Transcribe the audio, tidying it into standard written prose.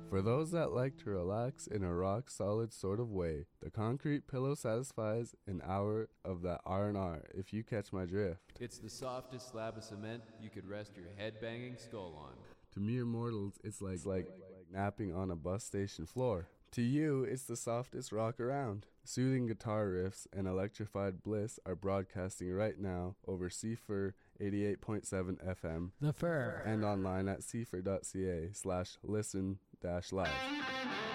For those that like to relax in a rock-solid sort of way, the concrete pillow satisfies an hour of that R&R, if you catch my drift. It's the softest slab of cement you could rest your head-banging skull on. To mere mortals, it's like napping on a bus station floor. To you, it's the softest rock around. Soothing guitar riffs and electrified bliss are broadcasting right now over CFR 88.7 FM. The Fur. And online at cfr.ca/listen-live.